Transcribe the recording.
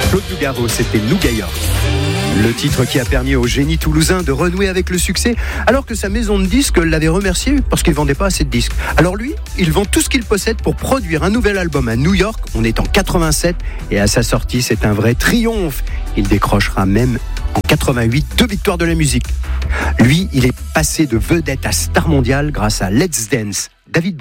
Claude Nougaro, c'était Nougat York. Le titre qui a permis au génie toulousain de renouer avec le succès, alors que sa maison de disques l'avait remercié parce qu'il ne vendait pas assez de disques. Alors lui, il vend tout ce qu'il possède pour produire un nouvel album à New York. On est en 87 et à sa sortie, c'est un vrai triomphe. Il décrochera même en 88 2 victoires de la musique. Lui, il est passé de vedette à star mondiale grâce à Let's Dance. David